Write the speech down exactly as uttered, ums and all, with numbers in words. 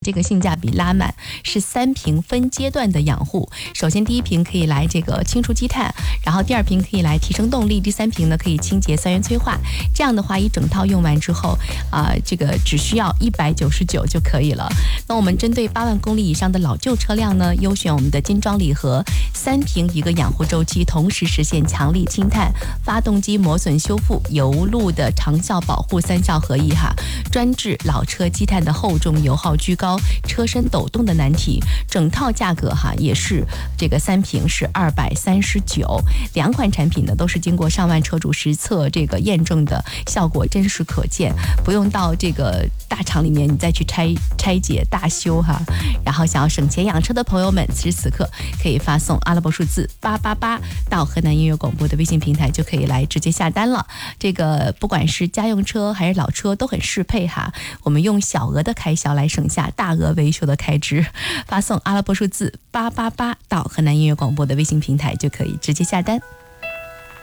这个性价比拉满，是三瓶分阶段的养护。首先第一瓶可以来这个清除积碳，然后第二瓶可以来提升动力，第三瓶呢可以清洁三元催化。这样的话，一整套用完之后啊、呃，这个只需要一百九十九就可以了。那我们针对八万公里以上的老旧车辆呢，优选我们的精装礼盒，三瓶一个养护周期，同时实现强力清碳、发动机磨损修复、油路的长效保护三效合一哈，专治老车积碳的厚重、油耗居高、车身抖动的难题。整套价格哈也是这个三瓶是二百三十九，两款产品呢都是经过上万车主实测这个验证的，效果真实可见，不用到这个大厂里面你再去拆拆解大修哈。然后想要省钱养车的朋友们，此时此刻可以发送阿拉伯数字八八八到河南音乐广播的微信平台，就可以来直接下单了。这个不管是家用车还是老车都很适配哈，我们用小额的开销来省下大额维修的开支，发送阿拉伯数字八八八到河南音乐广播的微信平台就可以直接下单。